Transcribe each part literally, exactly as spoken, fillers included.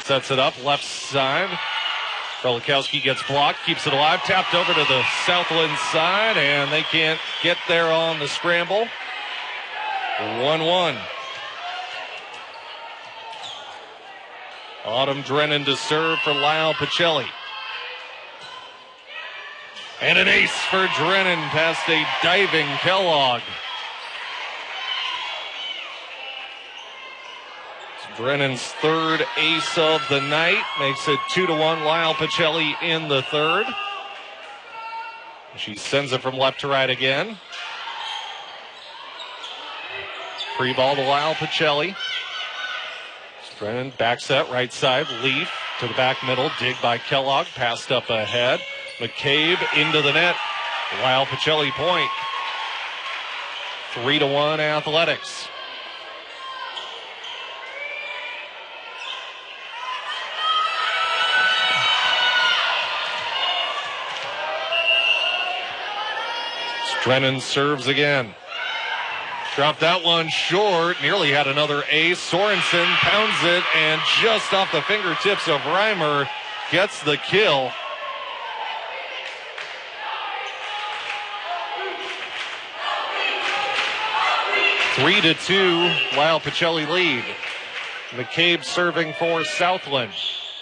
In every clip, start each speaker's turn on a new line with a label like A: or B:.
A: Sets it up, left side. Krolikowski gets blocked, keeps it alive, tapped over to the Southland side, and they can't get there on the scramble. one one. Autumn Drennan to serve for Lyle Pacelli. And an ace for Drennan past a diving Kellogg. Drennan's third ace of the night makes it two to one. Lyle Pacelli in the third. She sends it from left to right again. Free ball to Lyle Pacelli. Drennan back set right side. Leaf to the back middle. Dig by Kellogg. Passed up ahead. McCabe into the net. Lyle Pacelli point. Three to one Athletics. Drennan serves again. Dropped that one short. Nearly had another ace. Sorensen pounds it, and just off the fingertips of Reimer gets the kill. Three to two, Lyle Pacelli lead. McCabe serving for Southland.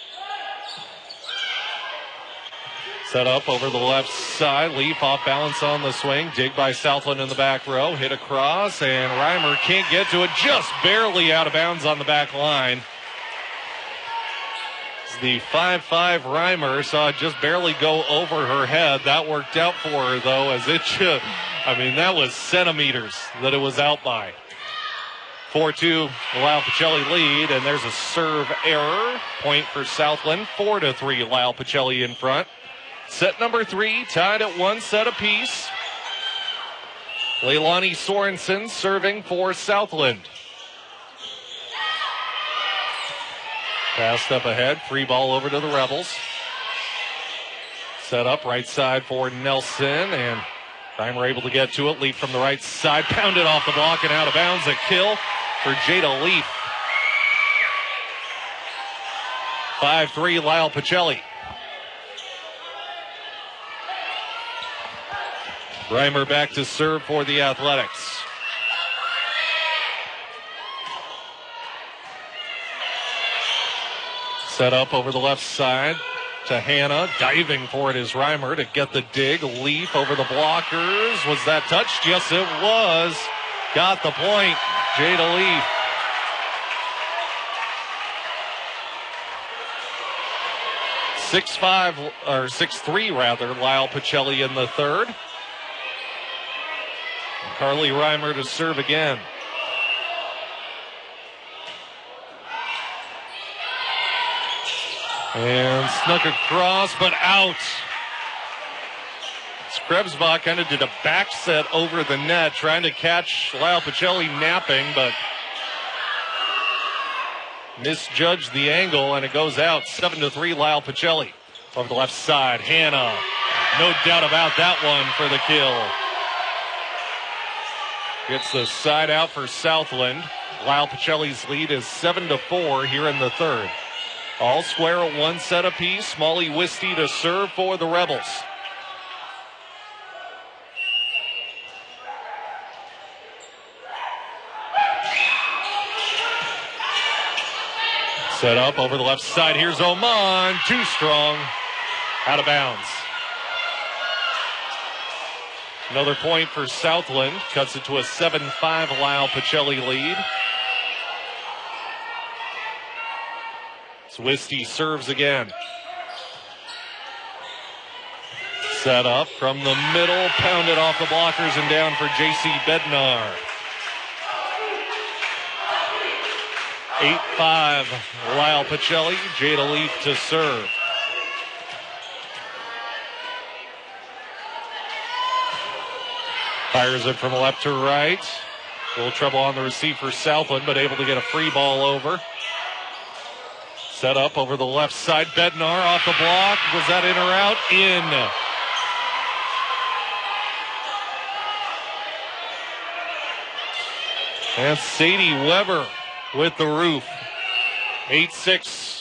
A: Set up over the left side. Leaf off balance on the swing. Dig by Southland in the back row. Hit across, and Reimer can't get to it. Just barely out of bounds on the back line. The five five Reimer saw it just barely go over her head. That worked out for her, though, as it should. I mean, that was centimeters that it was out by. four two, Lyle Pacelli lead, and there's a serve error. Point for Southland. four to three, Lyle Pacelli in front. Set number three, tied at one set apiece. Leilani Sorensen serving for Southland. Passed up ahead, free ball over to the Rebels. Set up right side for Nelson, and Reimer able to get to it. Leaf from the right side, pounded off the block and out of bounds. A kill for Jada Leaf. five three, Lyle Pacelli. Reimer back to serve for the Athletics. Set up over the left side to Hannah. Diving for it is Reimer to get the dig. Leaf over the blockers. Was that touched? Yes, it was. Got the point. Jada Leaf. six five, or six three rather, Lyle Pacelli in the third. Carly Reimer to serve again. And snuck across, but out. Krebsbach kind of did a back set over the net, trying to catch Lyle Pacelli napping, but misjudged the angle, and it goes out. seven to three, Lyle Pacelli. Over the left side, Hannah. No doubt about that one for the kill. Gets the side out for Southland. Lyle Pacelli's lead is seven to four here in the third. All square at one set apiece. Molly Wisty to serve for the Rebels. Set up over the left side. Here's Oman. Too strong. Out of bounds. Another point for Southland. Cuts it to a seven five Lyle Pacelli lead. Wisty serves again. Set up from the middle. Pounded off the blockers and down for J C Bednar. eight five Lyle Pacelli. Jada Leaf to serve. Fires it from left to right. A little trouble on the receive for Southland, but able to get a free ball over. Set up over the left side. Bednar off the block. Was that in or out? In. And Sadie Weber with the roof. eight six